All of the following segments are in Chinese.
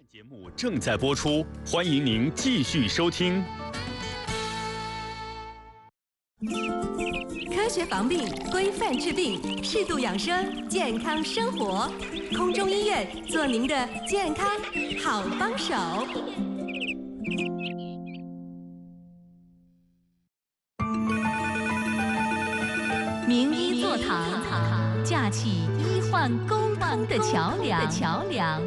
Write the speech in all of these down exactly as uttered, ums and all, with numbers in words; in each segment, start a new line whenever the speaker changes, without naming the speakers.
节目正在播出，欢迎您继续收听。
科学防病，规范治病，适度养生，健康生活。空中医院做您的健康好帮手。名医座堂，架起医患沟通的桥梁。桥梁。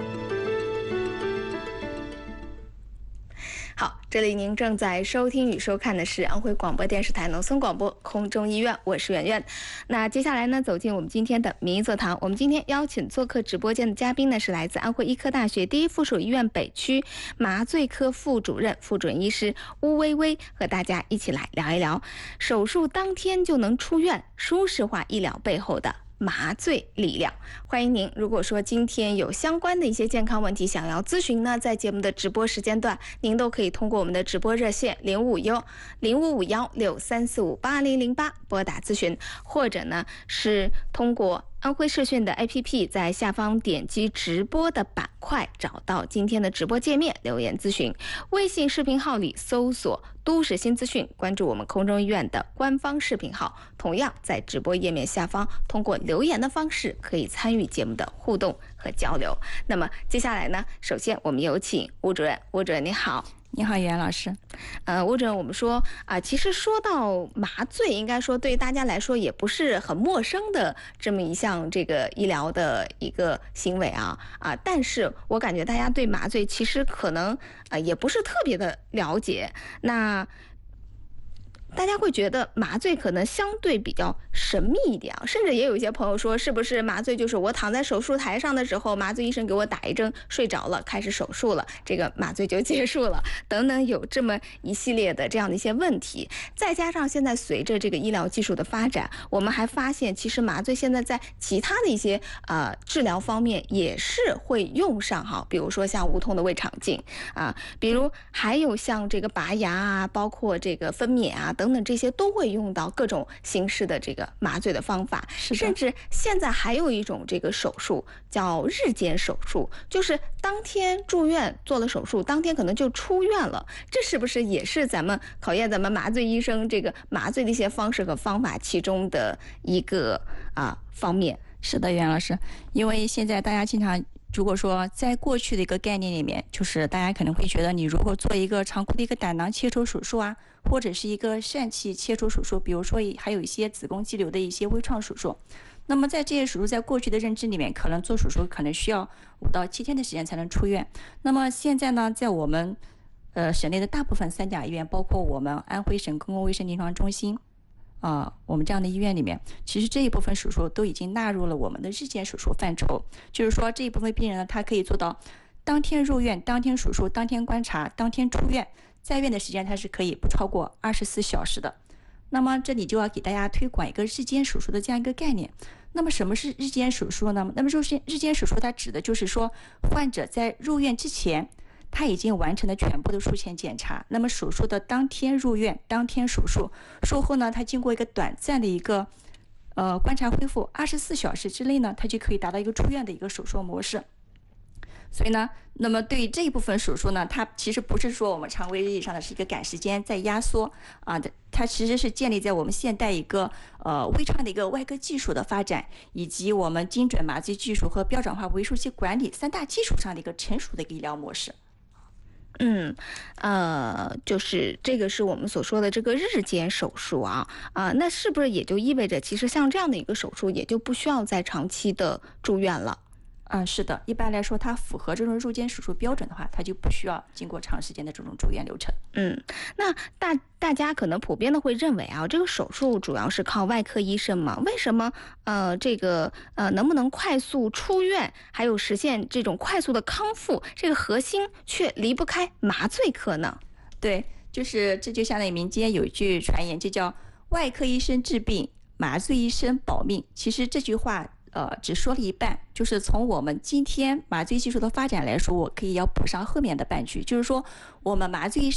好，这里您正在收听与收看的是安徽广播电视台农村广播空中医院，我是圆圆。那接下来呢，走进我们今天的名医座堂。我们今天邀请做客直播间的嘉宾呢，是来自安徽医科大学第一附属医院北区麻醉科副主任、副准医师邬薇薇，和大家一起来聊一聊手术当天就能出院，舒适化医疗背后的麻醉力量。欢迎您，如果说今天有相关的一些健康问题想要咨询呢，在节目的直播时间段，您都可以通过我们的直播热线零五幺零五五幺六三四五八零零八拨打咨询，或者呢是通过安徽视讯的 A P P， 在下方点击直播的板块，找到今天的直播界面留言咨询。微信视频号里搜索都市新资讯，关注我们空中医院的官方视频号，同样在直播页面下方通过留言的方式可以参与节目的互动和交流。那么接下来呢，首先我们有请邬主任。邬主任你好。
你好，袁老师。
呃，邬主任，我们说啊、呃，其实说到麻醉，应该说对大家来说也不是很陌生的这么一项这个医疗的一个行为啊啊、呃，但是我感觉大家对麻醉其实可能啊、呃、也不是特别的了解。那大家会觉得麻醉可能相对比较神秘一点啊，甚至也有一些朋友说，是不是麻醉就是我躺在手术台上的时候，麻醉医生给我打一针，睡着了，开始手术了，这个麻醉就结束了，等等，有这么一系列的这样的一些问题。再加上现在随着这个医疗技术的发展，我们还发现，其实麻醉现在在其他的一些呃治疗方面也是会用上哈，比如说像无痛的胃肠镜啊，比如还有像这个拔牙啊，包括这个分娩啊等等，这些都会用到各种形式的这个麻醉的方法。甚至现在还有一种这个手术叫日间手术，就是当天住院做了手术，当天可能就出院了。这是不是也是咱们考验咱们麻醉医生这个麻醉的一些方式和方法其中的一个啊方面？
是的，袁老师，因为现在大家经常如果说在过去的一个概念里面，就是大家可能会觉得，你如果做一个常规的一个胆囊切除手术啊，或者是一个疝气切除手术，比如说还有一些子宫肌瘤的一些微创手术，那么在这些手术在过去的认知里面，可能做手术可能需要五到七天的时间才能出院。那么现在呢，在我们呃省内的大部分三甲医院，包括我们安徽省公共卫生临床中心啊、呃，我们这样的医院里面，其实这一部分手术都已经纳入了我们的日间手术范畴。就是说，这一部分病人呢，他可以做到当天入院、当天手术、当天观察、当天出院，在院的时间它是可以不超过二十四小时的。那么这里就要给大家推广一个日间手术的这样一个概念。那么什么是日间手术呢？那么日间手术它指的就是说，患者在入院之前，他已经完成了全部的术前检查，那么手术的当天入院，当天手术，术后呢，他经过一个短暂的一个呃观察恢复，二十四小时之内呢，他就可以达到一个出院的一个手术模式。所以呢，那么对于这一部分手术呢，它其实不是说我们常规意义上的是一个赶时间在压缩啊，它其实是建立在我们现代一个呃微创的一个外科技术的发展，以及我们精准麻醉技术和标准化微术期管理三大基础上的一个成熟的一个医疗模式。
嗯，呃，就是这个是我们所说的这个日间手术啊，啊、呃，那是不是也就意味着，其实像这样的一个手术，也就不需要再长期的住院了？
嗯，是的，一般来说，它符合这种入间手术标准的话，它就不需要经过长时间的这种住院流程。
嗯，那大大家可能普遍的会认为啊，这个手术主要是靠外科医生嘛？为什么呃这个呃能不能快速出院，还有实现这种快速的康复，这个核心却离不开麻醉科呢？
对，就是这就相当于民间有一句传言，就叫外科医生治病，麻醉医生保命。其实这句话呃，只说了一半，就是从我们今天麻醉技术的发展来说，我可以要补上后面的半句，就是说我们麻醉医生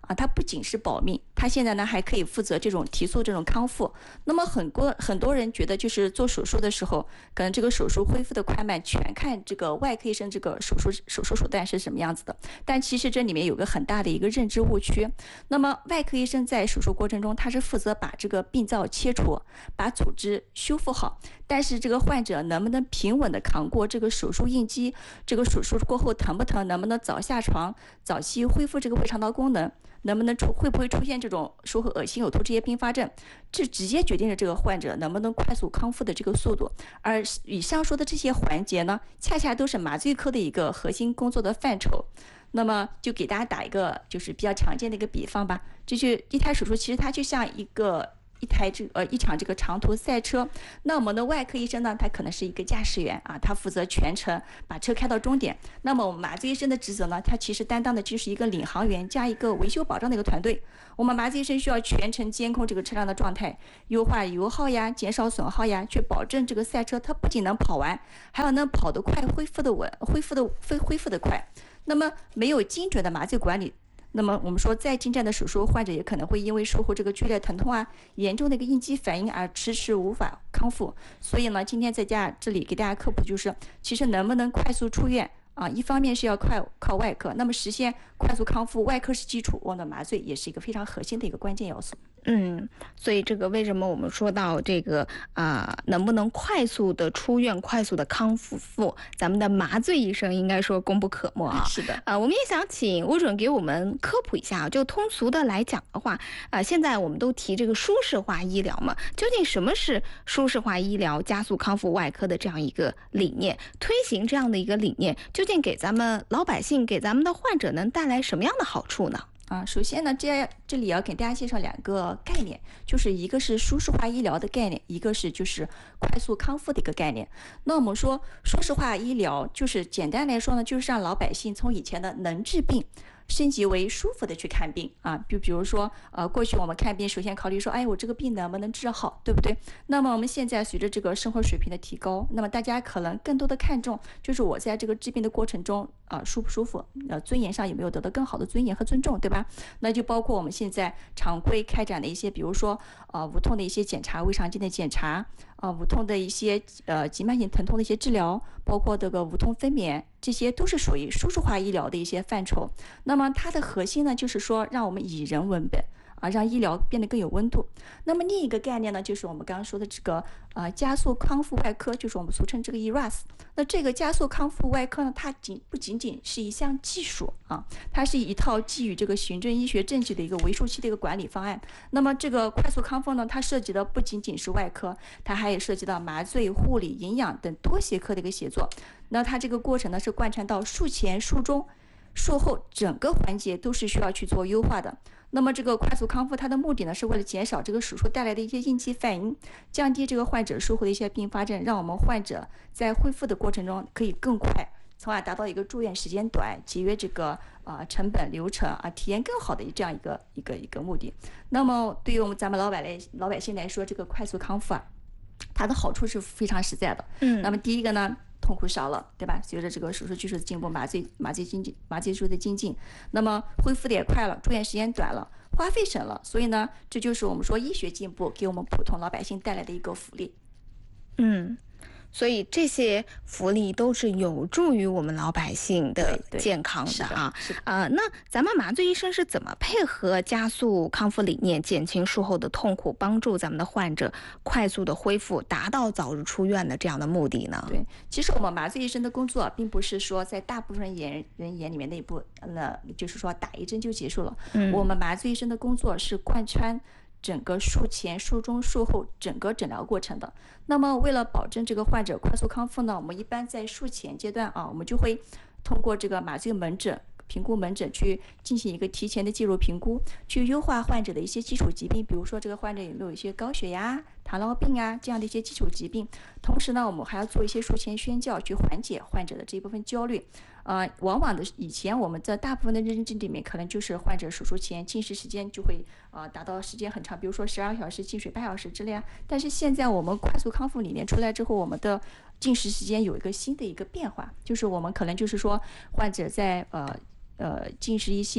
啊，它不仅是保命，它现在呢还可以负责这种提速这种康复。那么很多很多人觉得就是做手术的时候，可能这个手术恢复的快慢全看这个外科医生这个手术手术手段是什么样子的，但其实这里面有个很大的一个认知误区。那么外科医生在手术过程中，他是负责把这个病灶切除，把组织修复好，但是这个患者能不能平稳的扛过这个手术应激，这个手术过后疼不疼，能不能早下床，早期恢复这个胃肠道功能，能不能出会不会出现这种术后恶心呕吐这些并发症，这直接决定了这个患者能不能快速康复的这个速度。而以上说的这些环节呢，恰恰都是麻醉科的一个核心工作的范畴。那么就给大家打一个就是比较常见的一个比方吧，就是一台手术其实它就像一个一台这呃一场这个长途赛车。那我们的外科医生呢，他可能是一个驾驶员啊，他负责全程把车开到终点。那么我们麻醉医生的职责呢，他其实担当的就是一个领航员加一个维修保障的一个团队。我们麻醉医生需要全程监控这个车辆的状态，优化油耗呀，减少损耗呀，去保证这个赛车它不仅能跑完，还要能跑得快，恢复的稳，恢复的恢恢复的快。那么没有精准的麻醉管理，那么我们说再精湛的手术，患者也可能会因为术后这个剧烈疼痛啊，严重的一个应激反应而迟迟无法康复。所以呢，今天在家这里给大家科普，就是其实能不能快速出院啊，一方面是要快靠外科，那么实现快速康复，外科是基础，我们的麻醉也是一个非常核心的一个关键要素。
嗯，所以这个为什么我们说到这个啊、呃，能不能快速的出院、快速的康复，咱们的麻醉医生应该说功不可没啊。
是的，
啊、呃，我们也想请吴准给我们科普一下，就通俗的来讲的话，啊、呃，现在我们都提这个舒适化医疗嘛，究竟什么是舒适化医疗、加速康复外科的这样一个理念？推行这样的一个理念，究竟给咱们老百姓、给咱们的患者能带来什么样的好处呢？
啊，首先呢，这这里要给大家介绍两个概念，就是一个是舒适化医疗的概念，一个是就是快速康复的一个概念。那我们说舒适化医疗，就是简单来说呢，就是让老百姓从以前的能治病升级为舒服的去看病啊，就比如说，呃，过去我们看病首先考虑说，哎，我这个病能不能治好，对不对？那么我们现在随着这个生活水平的提高，那么大家可能更多的看重就是我在这个治病的过程中啊、呃、舒不舒服，呃，尊严上有没有得到更好的尊严和尊重，对吧？那就包括我们现在常规开展的一些，比如说呃无痛的一些检查，胃肠镜的检查。啊，无痛的一些呃急慢性疼痛的一些治疗，包括这个无痛分娩，这些都是属于舒适化医疗的一些范畴。那么它的核心呢，就是说让我们以人为本啊，让医疗变得更有温度。那么另一个概念呢，就是我们刚刚说的这个呃加速康复外科，就是我们俗称这个 E R A S。那这个加速康复外科呢，它仅不仅仅是一项技术啊，它是一套基于这个行政医学证据的一个为数期的一个管理方案。那么这个快速康复呢，它涉及的不仅仅是外科，它还也涉及到麻醉、护理、营养等多学科的一个协作。那它这个过程呢，是贯穿到术前、术中、术后整个环节都是需要去做优化的。那么这个快速康复它的目的呢，是为了减少这个手术带来的一些应激反应，降低这个患者术后的一些并发症，让我们患者在恢复的过程中可以更快，从而达到一个住院时间短、节约这个啊、呃、成本流程啊，体验更好的这样一个一个一个目的。那么对于我们咱们老百来老百姓来说，这个快速康复啊，它的好处是非常实在的。
嗯，
那么第一个呢，痛苦少了，对吧？随着这个手术技术的进步，麻醉麻醉经济麻醉术的精进，那么恢复的也快了，住院时间短了，花费省了，所以呢，这就是我们说医学进步给我们普通老百姓带来的一个福利。
嗯。所以这些福利都是有助于我们老百姓的健康的啊。啊、呃，那咱们麻醉医生是怎么配合加速康复理念，减轻术后的痛苦，帮助咱们的患者快速的恢复，达到早日出院的这样的目的呢？
对，其实我们麻醉医生的工作，并不是说在大部分人人眼里面那一步，那就是说打一针就结束了。嗯，我们麻醉医生的工作是贯穿整个术前、术中、术后整个诊疗过程的。那么为了保证这个患者快速康复呢，我们一般在术前阶段啊，我们就会通过这个麻醉门诊、评估门诊去进行一个提前的介入评估，去优化患者的一些基础疾病，比如说这个患者有没有一些高血压、糖尿病啊这样的一些基础疾病。同时呢，我们还要做一些术前宣教，去缓解患者的这一部分焦虑。呃，往往的以前我们在大部分的认知里面，可能就是患者手术前进食时间就会呃达到时间很长，比如说十二小时、进水八小时之类啊。但是现在我们快速康复理念出来之后，我们的进食时间有一个新的一个变化，就是我们可能就是说患者在呃。呃，进食一些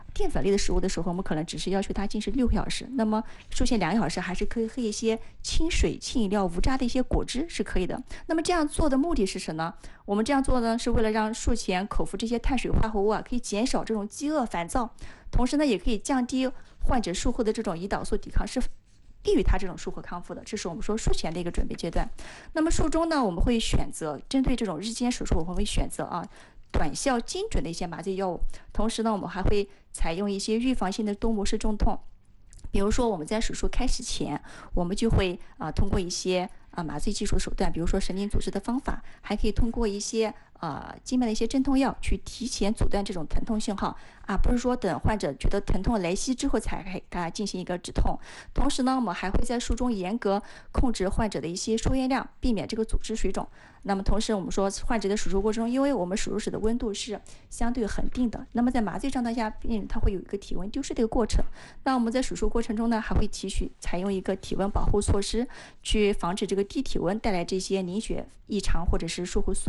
淀粉类的食物的时候，我们可能只是要求它进食六个小时，那么术前两个小时还是可以喝一些清水、轻饮料、无渣的一些果汁是可以的。那么这样做的目的是什么呢？我们这样做呢，是为了让术前口服这些碳水化合物啊，可以减少这种饥饿、烦躁，同时呢，也可以降低患者术后的这种胰岛素抵抗，是利于他这种术后康复的。这是我们说术前的一个准备阶段。那么术中呢，我们会选择针对这种日间手术，我们会选择啊短效精准的一些麻醉药物，同时呢，我们还会采用一些预防性的多模式镇痛。比如说我们在手术开始前，我们就会啊通过一些啊麻醉技术手段，比如说神经阻滞的方法，还可以通过一些啊静脉的一些镇痛药去提前阻断这种疼痛信号啊，不是说等患者觉得疼痛来袭之后才给他进行一个止痛。同时呢，我们还会在术中严格控制患者的一些输液量，避免这个组织水肿。那么同时我们说患者的手术过程中，因为我们手术室的温度是相对恒定的，那么在麻醉状态下，病人他会有一个体温丢失的一个过程。那我们在手术过程中呢，还会提取采用一个体温保护措施，去防止这个低体温带来这些凝血异常或者是术后